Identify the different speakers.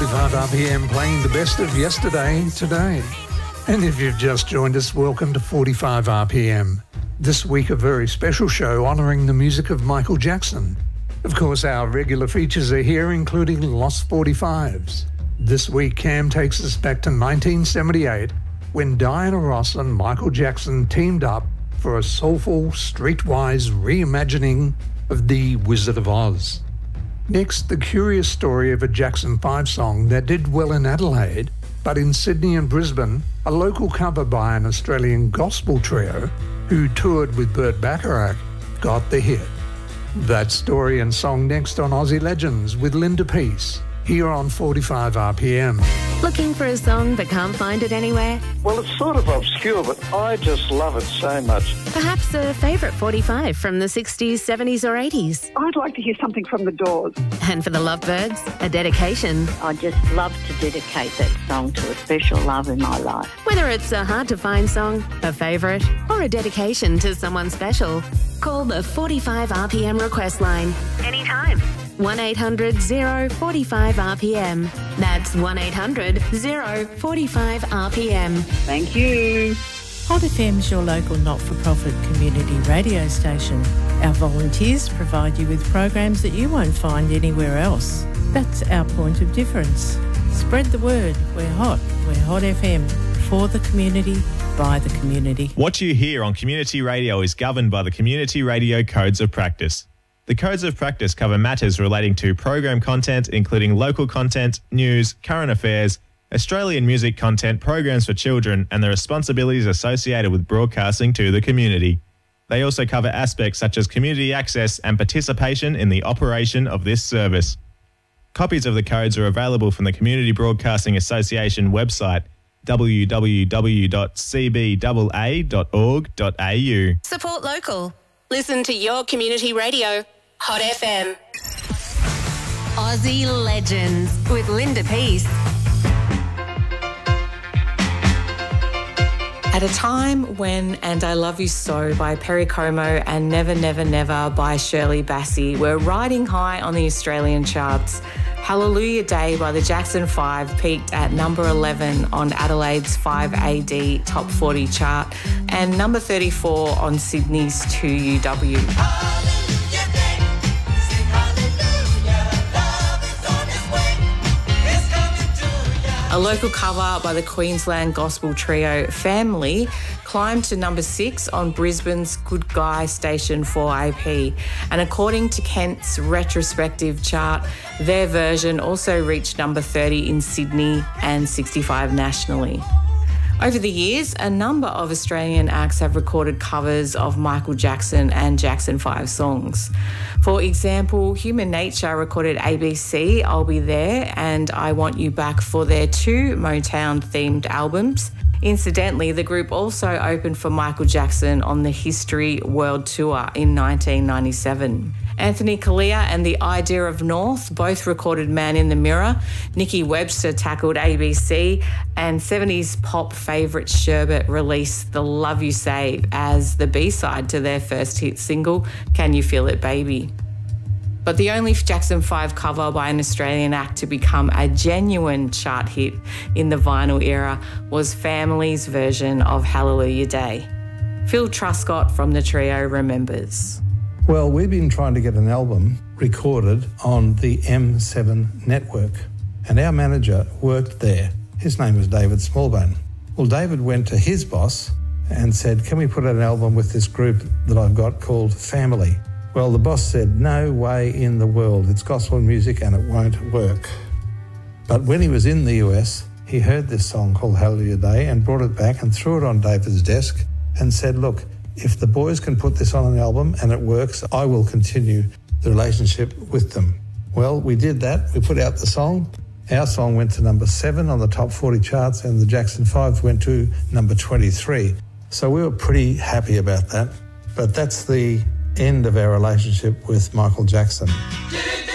Speaker 1: 45 RPM, playing the best of yesterday, today. And if you've just joined us, welcome to 45 RPM. This week, a very special show honouring the music of Michael Jackson. Of course, our regular features are here, including Lost 45s. This week, Cam takes us back to 1978, when Diana Ross and Michael Jackson teamed up for a soulful, streetwise reimagining of The Wizard of Oz. Next, the curious story of a Jackson 5 song that did well in Adelaide, but in Sydney and Brisbane, a local cover by an Australian gospel trio who toured with Burt Bacharach got the hit. That story and song next on Aussie Legends with Linda Peace, here on 45 RPM.
Speaker 2: Looking for a song but can't find it anywhere?
Speaker 3: Well, it's sort of obscure, but I just love it so much.
Speaker 2: Perhaps a favourite 45 from the 60s, 70s or 80s?
Speaker 4: I'd like to hear something from The Doors.
Speaker 2: And for the Lovebirds, a dedication.
Speaker 5: I just love to dedicate that song to a special love in my life.
Speaker 2: Whether it's a hard-to-find song, a favourite, or a dedication to someone special, call the 45 RPM request line anytime. 1-800-045-RPM. That's 1-800-045-RPM.
Speaker 4: Thank you.
Speaker 6: Hot FM's your local not-for-profit community radio station. Our volunteers provide you with programs that you won't find anywhere else. That's our point of difference. Spread the word. We're Hot FM. For the community, by the community.
Speaker 7: What you hear on community radio is governed by the Community Radio Codes of Practice. The Codes of Practice cover matters relating to program content, including local content, news, current affairs, Australian music content, programs for children, and the responsibilities associated with broadcasting to the community. They also cover aspects such as community access and participation in the operation of this service. Copies of the codes are available from the Community Broadcasting Association website, www.cbaa.org.au.
Speaker 2: Support local. Listen to your community radio. Hot FM. Aussie Legends with Linda Peace.
Speaker 8: At a time when And I Love You So by Perry Como and Never Never Never by Shirley Bassey were riding high on the Australian charts, Hallelujah Day by the Jackson 5 peaked at number 11 on Adelaide's 5AD Top 40 chart and number 34 on Sydney's 2UW. A local cover by the Queensland gospel trio Family climbed to number 6 on Brisbane's Good Guy Station 4AP. And according to Kent's retrospective chart, their version also reached number 30 in Sydney and 65 nationally. Over the years, a number of Australian acts have recorded covers of Michael Jackson and Jackson 5 songs. For example, Human Nature recorded ABC, I'll Be There, and I Want You Back for their 2 Motown-themed albums. Incidentally, the group also opened for Michael Jackson on the History World Tour in 1997. Anthony Kalia and The Idea of North both recorded Man in the Mirror. Nikki Webster tackled ABC, and 70s pop favourite Sherbet released The Love You Say as the B-side to their first hit single, Can You Feel It Baby? But the only Jackson 5 cover by an Australian act to become a genuine chart hit in the vinyl era was Family's version of Hallelujah Day. Phil Truscott from the trio remembers.
Speaker 9: Well, we've been trying to get an album recorded on the M7 network, and our manager worked there. His name was David Smallbone. Well, David went to his boss and said, can we put out an album with this group that I've got called Family? Well, the boss said, no way in the world. It's gospel music and it won't work. But when he was in the US, he heard this song called Hallelujah Day and brought it back and threw it on David's desk and said, look, if the boys can put this on an album and it works, I will continue the relationship with them. Well, we did that. We put out the song. Our song went to number 7 on the top 40 charts and the Jackson 5 went to number 23. So we were pretty happy about that. But that's the end of our relationship with Michael Jackson.